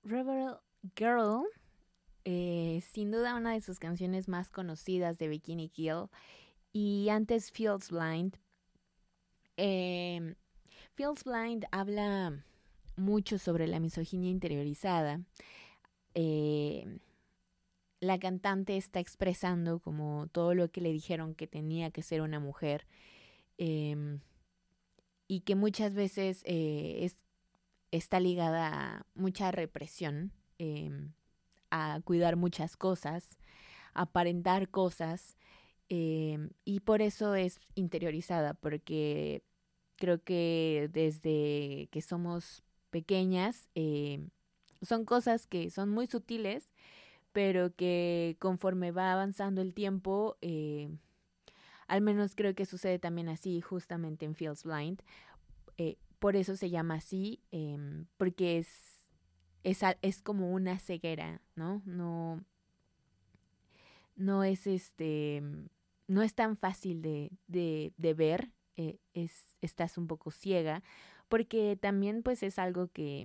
Rebel Girl, sin duda una de sus canciones más conocidas de Bikini Kill. Y antes Feels Blind. Eh, Feels Blind habla mucho sobre la misoginia interiorizada. Eh, la cantante está expresando como todo lo que le dijeron que tenía que ser una mujer. eh, y que muchas veces está ligada a mucha represión, a cuidar muchas cosas, a aparentar cosas, y por eso es interiorizada, porque creo que desde que somos pequeñas son cosas que son muy sutiles, pero que conforme va avanzando el tiempo, al menos creo que sucede también así justamente en Feels Blind. Por eso se llama así, porque es como una ceguera, ¿no? No es no es tan fácil de ver, estás un poco ciega, porque también pues es algo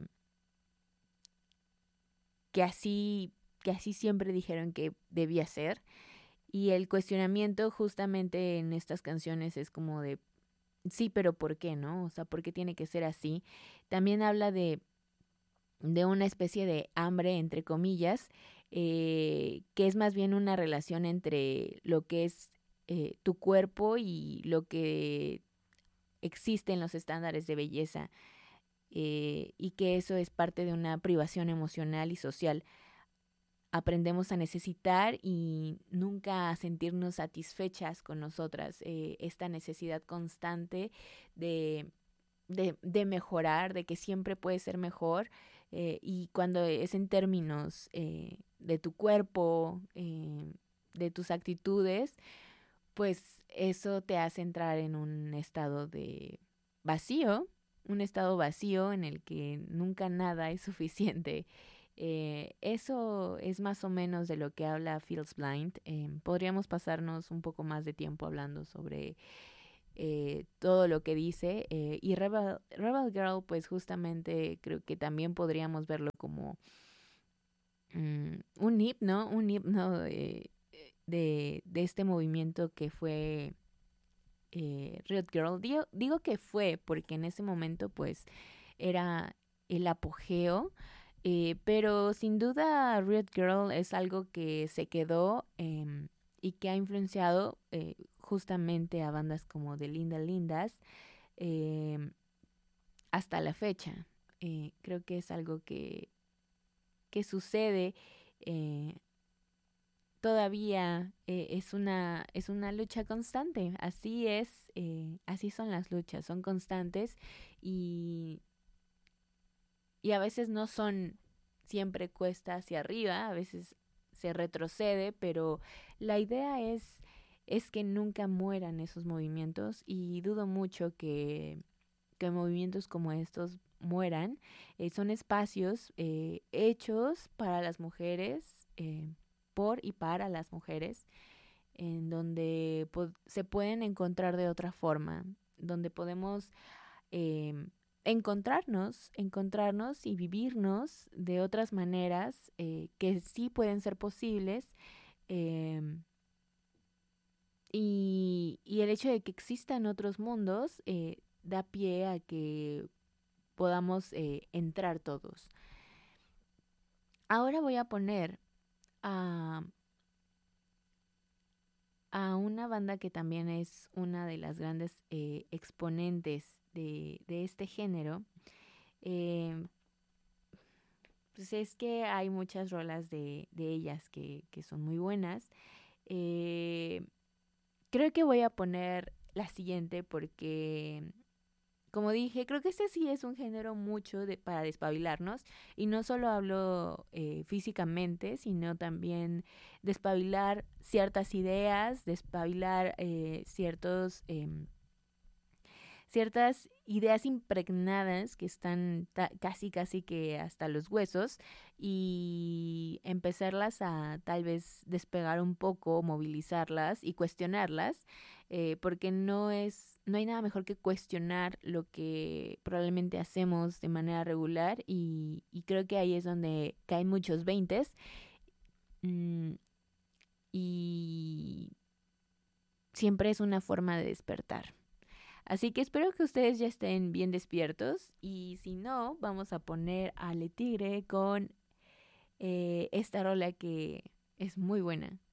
que así, que así siempre dijeron que debía ser. Y el cuestionamiento justamente en estas canciones es como de, sí, pero ¿por qué, no? O sea, ¿por qué tiene que ser así? También habla de una especie de hambre, entre comillas, que es más bien una relación entre lo que es tu cuerpo y lo que existe en los estándares de belleza, y que eso es parte de una privación emocional y social. Aprendemos a necesitar y nunca a sentirnos satisfechas con nosotras. Esta necesidad constante de de mejorar, de que siempre puede ser mejor, y cuando es en términos de tu cuerpo, de tus actitudes, pues eso te hace entrar en un estado de vacío, un estado vacío en el que nunca nada es suficiente. Eso es más o menos de lo que habla Feels Blind. Podríamos pasarnos un poco más de tiempo hablando sobre todo lo que dice. Y Rebel Girl, pues justamente creo que también podríamos verlo como un himno de este movimiento que fue Riot Girl. Digo que fue porque en ese momento pues era el apogeo. Pero sin duda Riot Girl es algo que se quedó, y que ha influenciado justamente a bandas como The Linda Lindas, eh, hasta la fecha. Creo que es algo que sucede, eh, todavía, es una lucha constante. Así es, así son las luchas, son constantes, y, y a veces no son siempre cuesta hacia arriba, a veces se retrocede, pero la idea es que nunca mueran esos movimientos, y dudo mucho que movimientos como estos mueran. Son espacios hechos para las mujeres, por y para las mujeres, en donde se pueden encontrar de otra forma, donde podemos eh, encontrarnos y vivirnos de otras maneras, que sí pueden ser posibles. eh, y el hecho de que existan otros mundos da pie a que podamos entrar todos. Ahora voy a poner a, a una banda que también es una de las grandes exponentes de este género. Eh, pues es que hay muchas rolas de ellas que son muy buenas. Eh, Creo que voy a poner la siguiente porque, como dije, creo que este sí es un género mucho para despabilarnos, y no solo hablo físicamente, sino también despabilar ciertas ideas, despabilar ciertas ideas impregnadas que están casi que hasta los huesos y empezarlas a tal vez despegar un poco, movilizarlas y cuestionarlas, porque no hay nada mejor que cuestionar lo que probablemente hacemos de manera regular y creo que ahí es donde caen muchos veintes. mm, y siempre es una forma de despertar. Así que espero que ustedes ya estén bien despiertos y si no, vamos a poner a Le Tigre con esta rola que es muy buena.